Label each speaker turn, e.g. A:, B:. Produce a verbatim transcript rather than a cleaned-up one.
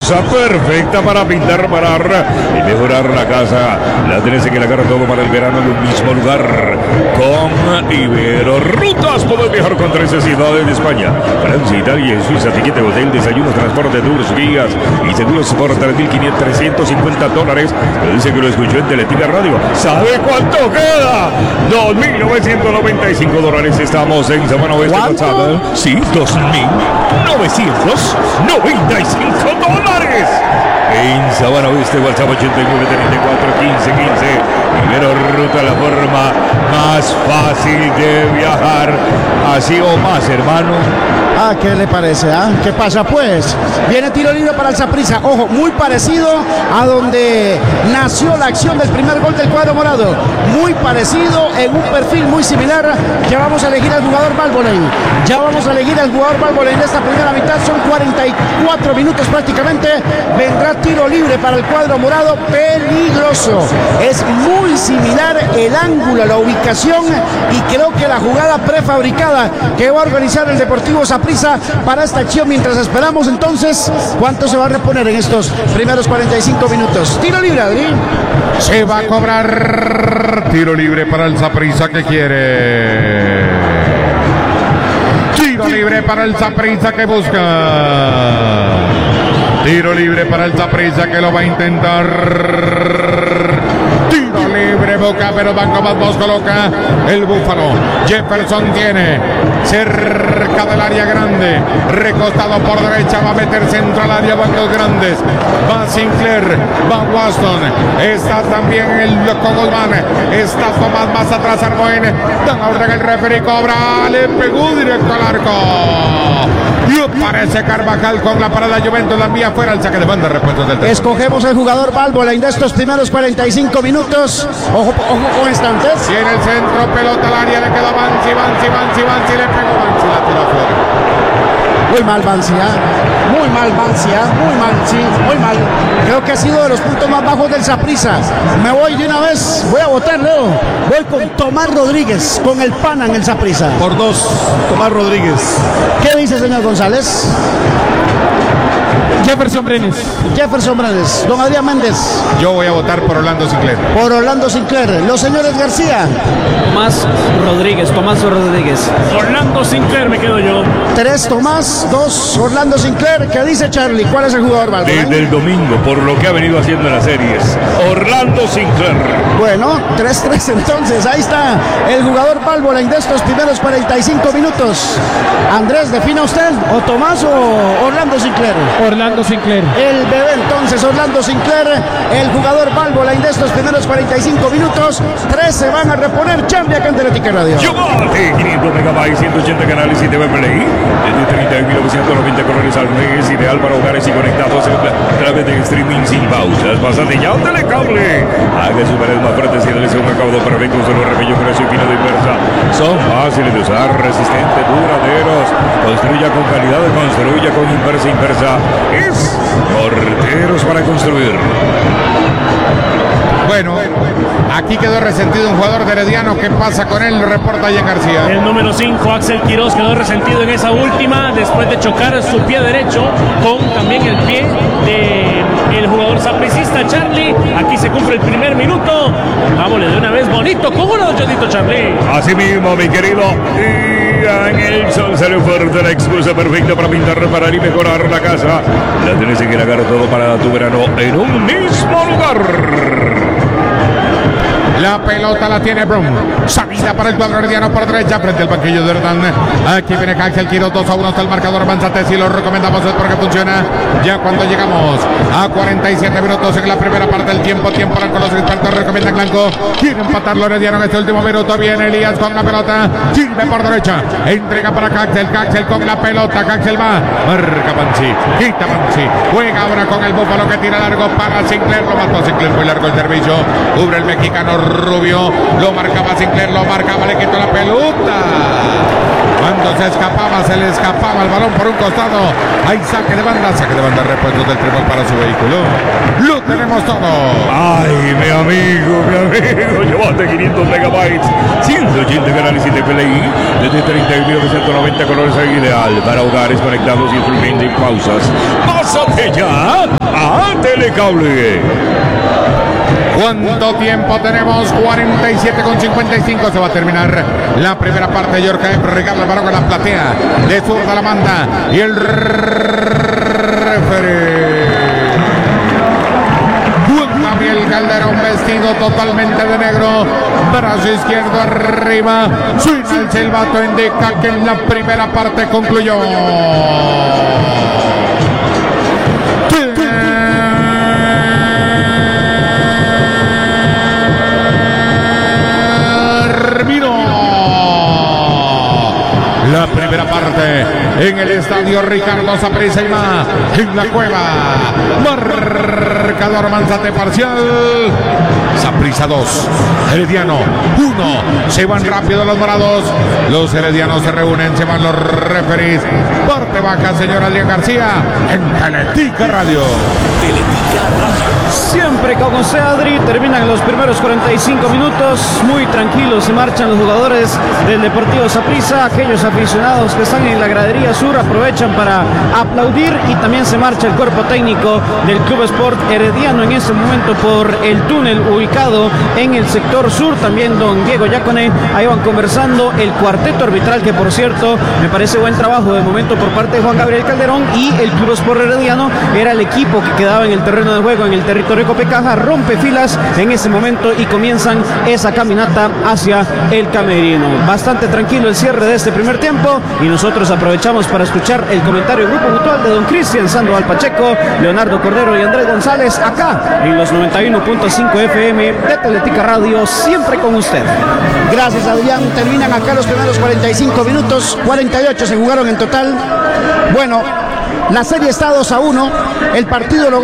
A: excusa perfecta para pintar, parar y mejorar la casa. La tenés que la agarra todo para el verano en un mismo lugar. Con Ibero Rutas podés viajar con trece ciudades de España, Francia, Italia y Suiza. Tiquete, hotel, desayunos, transporte, tours, guías y seguros por tres mil trescientos cincuenta dólares. Pero dice que lo escuchó en Teletica Radio. ¿Sabe cuánto queda? dos mil novecientos noventa y cinco dólares. Estamos en Sabana Oeste.
B: ¿Cuánto?
A: Sí, dos mil novecientos noventa y cinco dólares. En Sabana Oeste, WhatsApp ochenta y nueve, treinta y cuatro, quince, quince. Ibero Ruta, la forma más fácil de viajar. Así o más, hermano.
B: Ah, ¿qué le parece? Ah? ¿Qué pasa pues? Viene tiro libre para el Saprissa. Ojo, muy parecido a donde nació la acción del primer gol del cuadro morado. Muy parecido, en un perfil muy similar. Ya vamos a elegir al jugador Valvoline. Ya vamos a elegir al jugador Valvoline en esta primera mitad. Son cuarenta y cuatro minutos prácticamente. Vendrá tiro libre para el cuadro morado. Peligroso. Es muy similar el ángulo, la ubicación y creo que la jugada prefabricada que va a organizar el Deportivo Saprissa para esta acción. Mientras esperamos entonces cuánto se va a reponer en estos primeros cuarenta y cinco minutos. Tiro libre, Adri.
C: Se va a cobrar tiro libre para el Saprissa que quiere. Tiro libre para el Saprissa que busca. Tiro libre para el Saprissa que lo va a intentar. Tiro libre, Boca, pero Banco Batmos coloca el Búfalo. Jefferson tiene cerca del área grande, recostado por derecha, va a meter centro al área, bancos grandes. Va Sinclair, va Waston, está también el Cogolman, está Tomás más atrás Armoen. Da la orden el referee, cobra, le pegó directo al arco. Y aparece Carvajal con la parada Juventus, la envía fuera, el saque de banda, repuestos del tercero.
B: Escogemos el jugador Valvoline de estos primeros cuarenta y cinco minutos. Ojo, ojo con instantes.
C: Tiene el centro, pelota al área, le queda Bansi, Bansi, Bansi, Bansi, le pegó Bansi, la tiró afuera.
B: Muy mal Bansi, ¿eh? Muy mal Bansi, ¿eh? Muy mal, sí, muy mal. Creo que ha sido de los puntos más bajos del Saprissa. Me voy de una vez, voy a votar, Leo. Voy con Tomás Rodríguez, con el pana en el Saprissa.
D: Por dos, Tomás Rodríguez.
B: ¿Qué dice, señor González?
E: Jefferson Brenes.
B: Jefferson Brenes. Don Adrián Méndez.
C: Yo voy a votar por Orlando Sinclair.
B: Por Orlando Sinclair. Los señores García.
E: Tomás Rodríguez. Tomás Rodríguez.
F: Orlando Sinclair me quedo yo.
B: Tres Tomás, dos Orlando Sinclair. ¿Qué dice Charlie? ¿Cuál es el jugador Valvoline?
A: Desde el domingo, por lo que ha venido haciendo en las series, Orlando Sinclair.
B: Bueno, tres tres entonces. Ahí está el jugador Valvoline de estos primeros cuarenta y cinco minutos. Andrés, ¿defina usted? ¿O Tomás o Orlando Sinclair?
E: Orlando Sinclair.
B: El bebé entonces, Orlando Sinclair, el jugador Valvoline de estos primeros cuarenta y cinco minutos. Tres se van a reponer. Charlie acá en Teletica Radio.
A: Yogate, quinientos megabytes, ciento ochenta canales y T V Play. Desde treinta y mil novecientos noventa colores al mes, ideal para hogares y conectados a través de streaming sin pausas. Pásate ya un telecable. Haga sus paredes más fuertes y dale un acabado perfecto. Solo repello, precio y fino de inversa. Son fáciles de usar, resistentes, duraderos. Construya con calidad, construya con inversa, inversa. Es Morteros para construir.
C: Bueno, aquí quedó resentido un jugador de Herediano. ¿Qué pasa con él? Reporta Ian García.
F: El número cinco, Axel Quiroz, quedó resentido en esa última después de chocar su pie derecho con también el pie del jugador sapricista Charlie. Aquí se cumple el primer minuto. Vámonos de una vez bonito. ¿Cómo no, Chodito Charlie?
A: Así mismo, mi querido Ian, el sol salió fuerte. La excusa perfecta para pintar, reparar y mejorar la casa. La tenés que agarrar todo para tu verano en un mismo lugar.
C: La pelota la tiene Brown. Salida para el cuadro herediano por derecha frente al banquillo de Hernán. Aquí viene Axel Quiroz, dos a uno hasta el marcador. Avanzate si lo recomendamos es porque funciona. Ya cuando llegamos a cuarenta y siete minutos en la primera parte del tiempo, tiempo con los expertos recomiendan blanco. Quiere empatarlo herediano en este último minuto. Viene Elías con la pelota. Sirve por derecha. Entrega para Caxel. Caxel con la pelota. Caxel va. Marca Bansi. Quita Bansi. Juega ahora con el Búfalo que tira largo para Sinclair. Lo mató Sinclair. Muy largo el servicio. Cubre el mexicano Rubio, lo marcaba Sinclair, lo marcaba, le quitó la pelota. Cuando se escapaba, se le escapaba el balón por un costado. Hay saque de banda, saque de banda, repuestos del tribunal para su vehículo. Lo tenemos todo.
A: Ay, mi amigo, mi amigo, llévate quinientos megabytes, ciento ochenta canales y T V Play. Desde treinta y mil novecientos noventa colores, ideal para hogares conectados y streaming y pausas. ¡Pásate ya! Telecable.
C: ¿Cuánto tiempo tenemos? cuarenta y siete con cincuenta y cinco. Se va a terminar la primera parte. Yorka Ricardo Alvaro con la platea de zurda la manda. Y el referee Gabriel Calderón, vestido totalmente de negro, brazo izquierdo arriba, suena el silbato, indica que en la primera parte concluyó. Terminó la primera parte en el estadio Ricardo Saprissa y más en la cueva. Marcador Manzate parcial. Saprissa dos, Herediano uno. Se van rápido los morados. Los heredianos se reúnen, se van los referees. Parte baja, señor Adrián García, en Teletica Radio.
E: Teletica Radio. Siempre con José Adri, terminan los primeros cuarenta y cinco minutos. Muy tranquilos se marchan los jugadores del Deportivo Saprissa. Aquellos aficionados que están en la gradería sur aprovechan para aplaudir y también se marcha el cuerpo técnico del Club Sport Herediano en este momento por el túnel ubicado en el sector sur. También don Diego Yacone, ahí van conversando el cuarteto arbitral, que por cierto me parece buen trabajo de momento por parte de Juan Gabriel Calderón, y el Club Sport Herediano era el equipo que quedaba en el terreno de juego en el territorio Copecaja, rompe filas en ese momento y comienzan esa caminata hacia el camerino. Bastante tranquilo el cierre de este primer tiempo y nosotros aprovechamos para escuchar el comentario grupo mutual de don Cristian Sandoval Pacheco, Leonardo Cordero y Andrés González acá en los noventa y uno punto cinco F M de Teletica Radio, siempre con usted.
B: Gracias, Adrián. Terminan acá los primeros cuarenta y cinco minutos, cuarenta y ocho se jugaron en total. Bueno, la serie está dos a uno, el partido lo